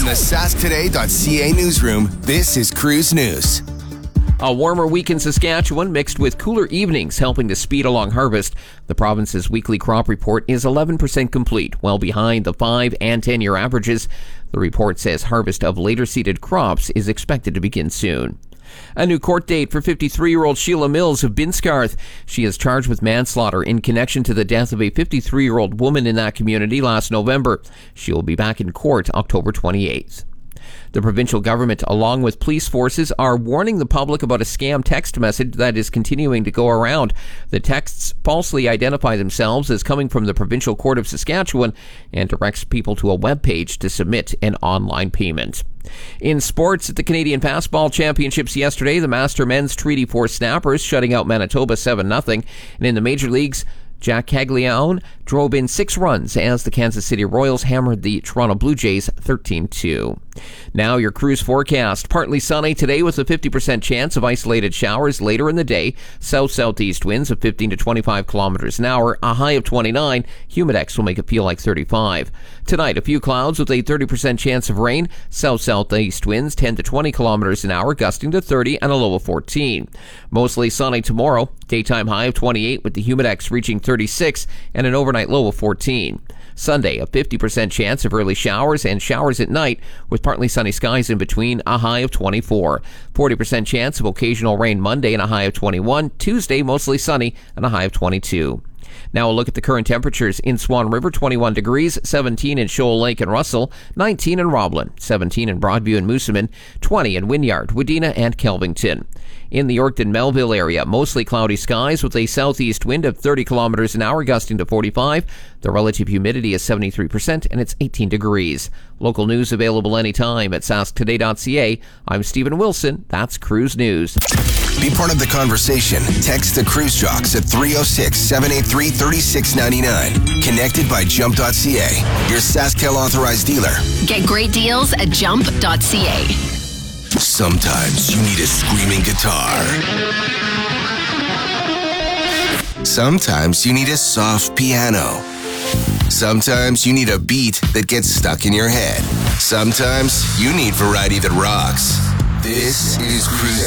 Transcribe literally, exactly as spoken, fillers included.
the sask today dot c a newsroom, this is Cruise News. A warmer week in Saskatchewan mixed with cooler evenings helping to speed along harvest. The province's weekly crop report is eleven percent complete, well behind the five and ten-year averages. The report says harvest of later seeded crops is expected to begin soon. A new court date for fifty-three-year-old Sheila Mills of Binscarth. She is charged with manslaughter in connection to the death of a fifty-three-year-old woman in that community last November. She will be back in court October twenty-eighth. The provincial government, along with police forces, are warning the public about a scam text message that is continuing to go around. The texts falsely identify themselves as coming from the Provincial Court of Saskatchewan and directs people to a web page to submit an online payment. In sports, at the Canadian Fastball Championships yesterday, the Master Men's Treaty Four Snappers shutting out Manitoba seven nothing. And in the major leagues, Jack Caglione drove in six runs as the Kansas City Royals hammered the Toronto Blue Jays thirteen two. Now your cruise forecast. Partly sunny today with a fifty percent chance of isolated showers later in the day. South-southeast winds of fifteen to twenty-five kilometers an hour, a high of twenty-nine. Humidex will make it feel like thirty-five. Tonight, a few clouds with a thirty percent chance of rain. South-southeast winds ten to twenty kilometers an hour, gusting to thirty and a low of fourteen. Mostly sunny tomorrow. Daytime high of twenty-eight with the Humidex reaching thirty-six and an overnight low of fourteen. Sunday, a fifty percent chance of early showers and showers at night with partly sunny skies in between, a high of twenty-four. forty percent chance of occasional rain Monday and a high of twenty-one. Tuesday, mostly sunny and a high of twenty-two. Now a look at the current temperatures. In Swan River, twenty-one degrees, seventeen in Shoal Lake and Russell, nineteen in Roblin, seventeen in Broadview and Moosomin, twenty in Wynyard, Wadena and Kelvington. In the Yorkton-Melville area, mostly cloudy skies with a southeast wind of thirty kilometers an hour, gusting to forty-five. The relative humidity is seventy-three percent and it's eighteen degrees. Local news available anytime at sask today dot c a. I'm Stephen Wilson. That's Cruise News. Be part of the conversation. Text the Cruise Jocks at three oh six, seven eight three, three six nine nine. Connected by jump dot c a, your SaskTel authorized dealer. Get great deals at jump dot c a. Sometimes you need a screaming guitar. Sometimes you need a soft piano. Sometimes you need a beat that gets stuck in your head. Sometimes you need variety that rocks. This is Cruise